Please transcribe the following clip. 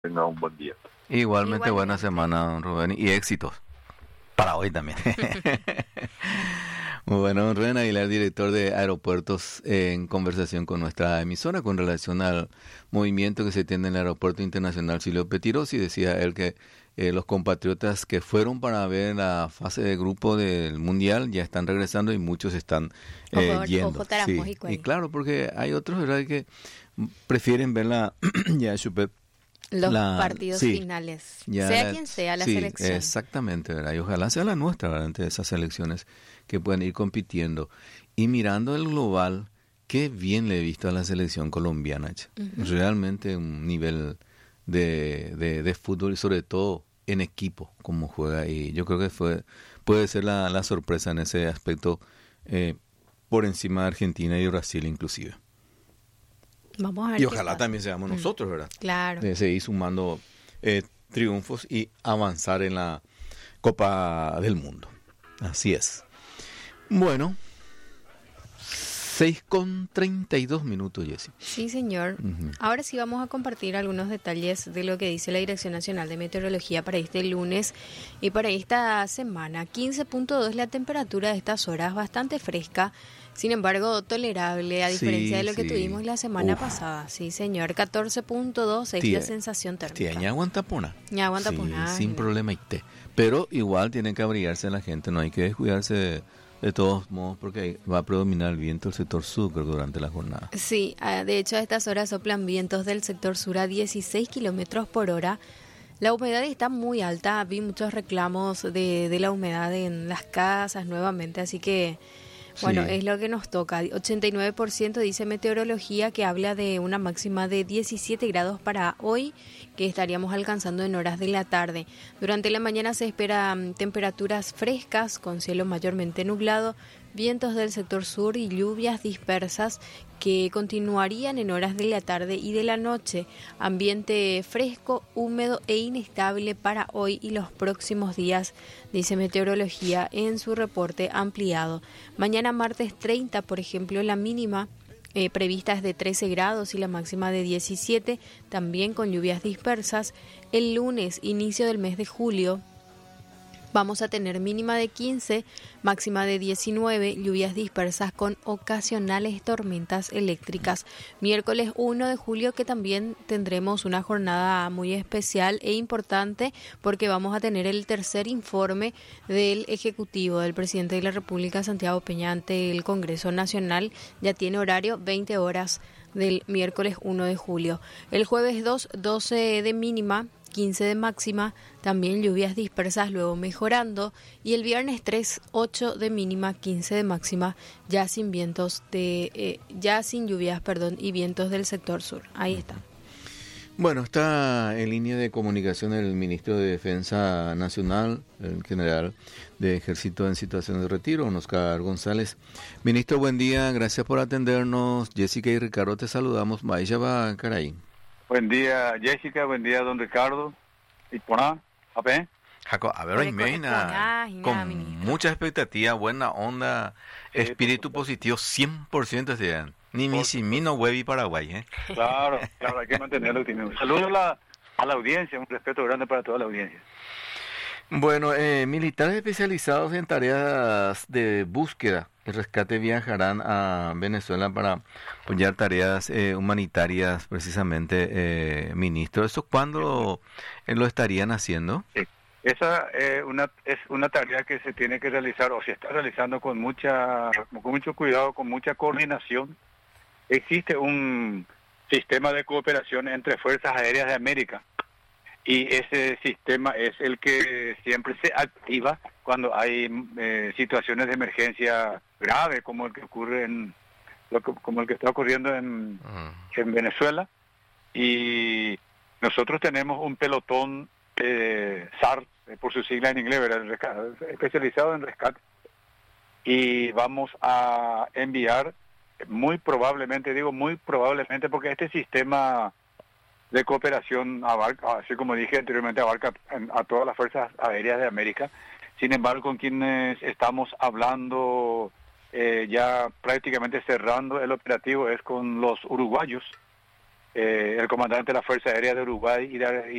Tenga un buen día. Igualmente buena Igualmente. semana, don Rubén, y éxitos para hoy también. Muy bueno, don Rubén Aguilar, director de Aeropuertos, en conversación con nuestra emisora con relación al movimiento que se tiene en el Aeropuerto Internacional Silvio Pettirossi. Decía él que los compatriotas que fueron para ver la fase de grupo del Mundial ya están regresando y muchos están yendo. Ojo taramos Sí, y y cuey. claro, porque hay otros, ¿verdad?, que prefieren ver la ya Chupet, Los la partidos sí, finales, ya sea quien sea la sí, selección. exactamente, ¿verdad? Y ojalá sea la nuestra, ¿verdad? Ante esas selecciones que pueden ir compitiendo. Y mirando el global, qué bien le he visto a la selección colombiana, che. Ujú. Realmente un nivel de fútbol y sobre todo en equipo, como juega. Y yo creo que puede ser la sorpresa en ese aspecto, eh, por encima de Argentina y Brasil inclusive. Vamos a ver Y qué ojalá pasa. también seamos nosotros, ¿verdad? Claro. De seguir sumando triunfos y avanzar en la Copa del Mundo. Así es. Bueno, 6:32, Jessy. Sí, señor. Ujú. Ahora sí vamos a compartir algunos detalles de lo que dice la Dirección Nacional de Meteorología para este lunes y para esta semana. 15.2 la temperatura de estas horas, bastante fresca, sin embargo tolerable a diferencia de Sí, lo que sí. tuvimos la semana Uf. pasada. Sí, señor. 14.2 es la Tía, sensación tía, térmica. ña aguanta pona. Ya aguanta Sí, por nada. sin problema y té. Pero igual tienen que abrigarse la gente, no hay que descuidarse de todos modos porque va a predominar el viento del sector sur creo, durante la jornada. Sí, de hecho a estas horas soplan vientos del sector sur a 16 kilómetros por hora. La humedad está muy alta, vi muchos reclamos de la humedad en las casas nuevamente, así que bueno, Sí. es lo que nos toca. 89% dice meteorología que habla de una máxima de 17 grados para hoy, que estaríamos alcanzando en horas de la tarde. Durante la mañana se esperan temperaturas frescas con cielo mayormente nublado, vientos del sector sur y lluvias dispersas que continuarían en horas de la tarde y de la noche. Ambiente fresco, húmedo e inestable para hoy y los próximos días, dice Meteorología en su reporte ampliado. Mañana martes 30, por ejemplo, la mínima prevista es de 13 grados y la máxima de 17, también con lluvias dispersas. El lunes, inicio del mes de julio, vamos a tener mínima de 15, máxima de 19, lluvias dispersas con ocasionales tormentas eléctricas. Miércoles 1 de julio que también tendremos una jornada muy especial e importante porque vamos a tener el tercer informe del Ejecutivo del Presidente de la República, Santiago Peña, ante el Congreso Nacional. Ya tiene horario 20 horas del miércoles 1 de julio. El jueves 2, 12 de mínima, 15 de máxima, también lluvias dispersas, luego mejorando, y el viernes 3, 8 de mínima, 15 de máxima, ya sin lluvias, y vientos del sector sur. Ahí está. Bueno, está en línea de comunicación el ministro de Defensa Nacional, el general de Ejército en situación de retiro, don Oscar González. Ministro, buen día, gracias por atendernos. Jessica y Ricardo, te saludamos. Vaya va, caray. Buen día, Jessica. Buen día, don Ricardo. ¿Y por nada? ¿Ape? Jaco, a ver, Por Jimena, y nada, con ministro. mucha expectativa, buena onda, Sí, espíritu por positivo, 100% sean. Ni Por Misimino, Huevi, Paraguay, ¿eh? Claro, claro, hay que mantenerlo. Un saludo a la audiencia, un respeto grande para toda la audiencia. Bueno, militares especializados en tareas de búsqueda y rescate viajarán a Venezuela para apoyar tareas humanitarias, precisamente, ministro. ¿Eso cuándo lo estarían haciendo? Sí. Esa es una tarea que se tiene que realizar o se está realizando con mucho cuidado, con mucha coordinación. Existe un sistema de cooperación entre Fuerzas Aéreas de América y ese sistema es el que siempre se activa cuando hay situaciones de emergencia grave como el que ocurre como el que está ocurriendo en Venezuela. Y nosotros tenemos un pelotón SAR, por su sigla en inglés, ¿verdad? Especializado en rescate, y vamos a enviar muy probablemente, digo muy probablemente, porque este sistema de cooperación abarca, así como dije anteriormente, abarca a todas las Fuerzas Aéreas de América. Sin embargo, con quienes estamos hablando ya prácticamente cerrando el operativo es con los uruguayos, el comandante de la Fuerza Aérea de Uruguay y